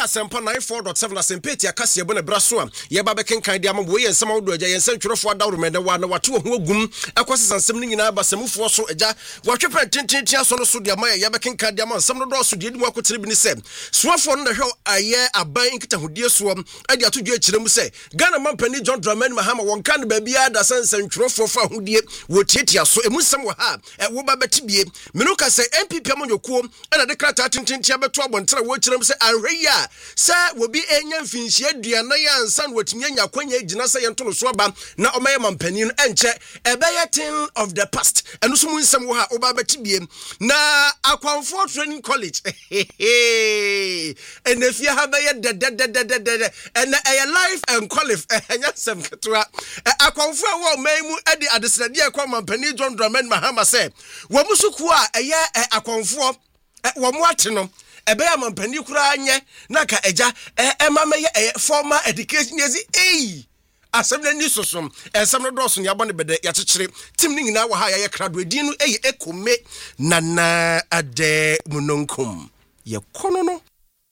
Asempa 94.7 Asempeti akase ebo na braso a ye ba bekenkan dia mambo ye nsem awdo agya ye nsem twerefo adawromede wa na wato ho agum akwose sansem ni nyina basamufo so agya watwepa tintintia so no so dia ma ye bekenkan dia ma nsem no do so dia dimu akotere bi ni se suafo no na hwe aye aban nkitahudie so ade atodwe akirem se Ghana mampani John Dramani Mahama wonka ne ba bia da sansan twerefo fa hodie wo tietia so emu nsem wo ha wo ba betibie menuka se MPP amonyokuo na de krata tintintia beto abontere wo akirem se anhwe ya sa wobi enya mfinhia aduana ya ansan watimi anya kwanya agina sa yento no so aba na omaye mampani no enche ebeye thing of the past eno so mu nsem wo ha oba betibie na Akwanfo Training College enefia ha beye de and a life and qualify enya sem ketwa Akwanfo a wo maimu ade adesrade akwa mampani John Dramani Mahama se wo musuku a eye Akwanfo wo mu ate no ebe ya mampani kura anye na ka eja emama ye formal education yezi asem ni sosom ensem no doso ne abone bede ya kekere tim ni nyina wa ha ya krado din no ekome nana ade munonkum ye kono no